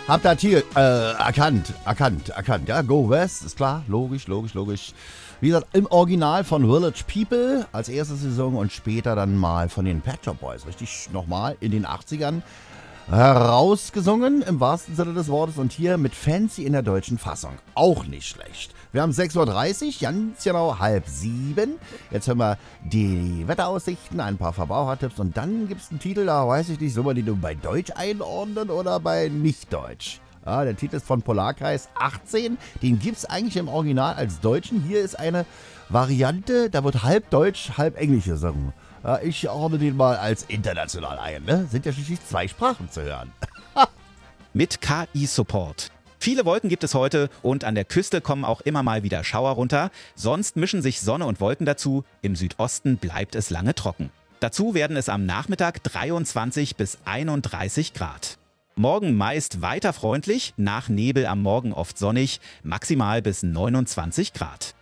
Hab das hier erkannt. Ja, Go West, ist klar, logisch. Wie gesagt, im Original von Village People als erste Saison und später dann mal von den Pet Shop Boys. Richtig nochmal in den 80ern herausgesungen, im wahrsten Sinne des Wortes. Und hier mit Fancy in der deutschen Fassung. Auch nicht schlecht. Wir haben 6.30 Uhr, ganz genau 6:30. Jetzt hören wir die Wetteraussichten, ein paar Verbrauchertipps und dann gibt es einen Titel, da weiß ich nicht, soll man den nur bei Deutsch einordnen oder bei Nicht-Deutsch? Ja, der Titel ist von Polarkreis 18, den gibt es eigentlich im Original als Deutschen. Hier ist eine Variante, da wird halb Deutsch, halb Englisch gesungen. Ja, ich ordne den mal als international ein, ne? Sind ja schließlich 2 Sprachen zu hören. Mit KI-Support. Viele Wolken gibt es heute und an der Küste kommen auch immer mal wieder Schauer runter. Sonst mischen sich Sonne und Wolken dazu. Im Südosten bleibt es lange trocken. Dazu werden es am Nachmittag 23 bis 31 Grad. Morgen meist weiter freundlich, nach Nebel am Morgen oft sonnig, maximal bis 29 Grad.